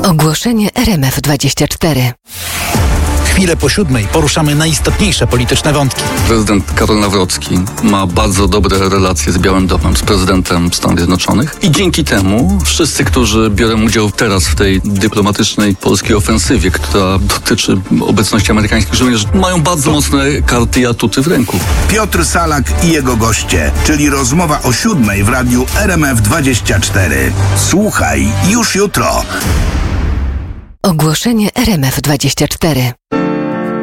Ogłoszenie RMF24. Chwilę po 7 poruszamy najistotniejsze polityczne wątki. Prezydent Karol Nawrocki ma bardzo dobre relacje z Białym Domem, z prezydentem Stanów Zjednoczonych i dzięki temu wszyscy, którzy biorą udział teraz w tej dyplomatycznej polskiej ofensywie, która dotyczy obecności amerykańskich żołnierzy, mają bardzo mocne karty i atuty w ręku. Piotr Salak i jego goście, czyli rozmowa o 7 w radiu RMF24. Słuchaj już jutro. Ogłoszenie RMF24.